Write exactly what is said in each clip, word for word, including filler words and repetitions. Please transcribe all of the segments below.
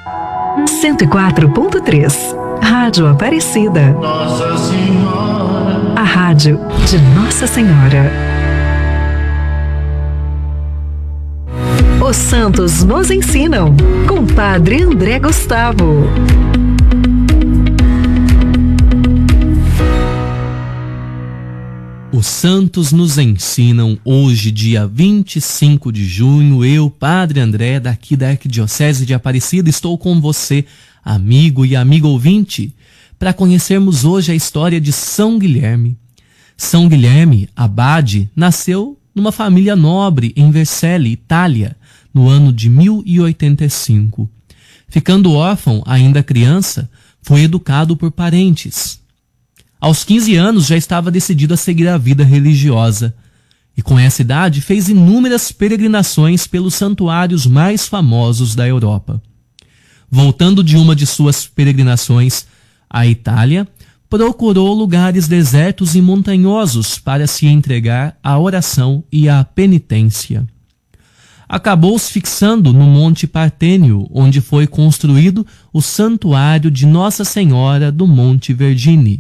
cento e quatro ponto três. Rádio Aparecida. Nossa Senhora. A rádio de Nossa Senhora. Os santos nos ensinam, com Padre André Gustavo. Os santos nos ensinam hoje, dia vinte e cinco de junho. Eu, Padre André, daqui da Arquidiocese de Aparecida, estou com você, amigo e amigo ouvinte, para conhecermos hoje a história de São Guilherme. São Guilherme, abade, nasceu numa família nobre em Vercelli, Itália, no ano de mil e oitenta e cinco. Ficando órfão ainda criança, foi educado por parentes. Aos quinze anos já estava decidido a seguir a vida religiosa e com essa idade fez inúmeras peregrinações pelos santuários mais famosos da Europa. Voltando de uma de suas peregrinações à Itália, procurou lugares desertos e montanhosos para se entregar à oração e à penitência. Acabou se fixando no Monte Partênio, onde foi construído o santuário de Nossa Senhora do Monte Vergine.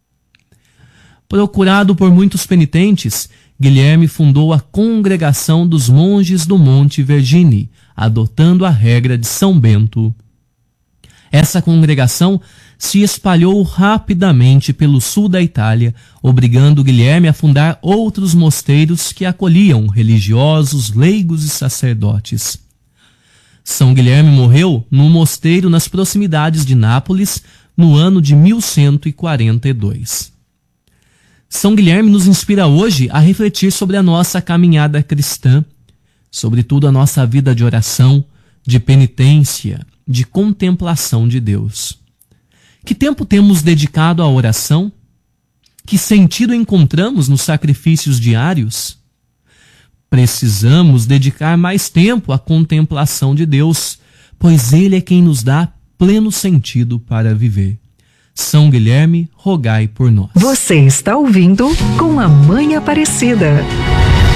Procurado por muitos penitentes, Guilherme fundou a Congregação dos Monges do Monte Vergine, adotando a regra de São Bento. Essa congregação se espalhou rapidamente pelo sul da Itália, obrigando Guilherme a fundar outros mosteiros que acolhiam religiosos, leigos e sacerdotes. São Guilherme morreu num mosteiro nas proximidades de Nápoles no ano de mil cento e quarenta e dois. São Guilherme nos inspira hoje a refletir sobre a nossa caminhada cristã, sobretudo a nossa vida de oração, de penitência, de contemplação de Deus. Que tempo temos dedicado à oração? Que sentido encontramos nos sacrifícios diários? Precisamos dedicar mais tempo à contemplação de Deus, pois Ele é quem nos dá pleno sentido para viver. São Guilherme, rogai por nós. Você está ouvindo Com a Mãe Aparecida.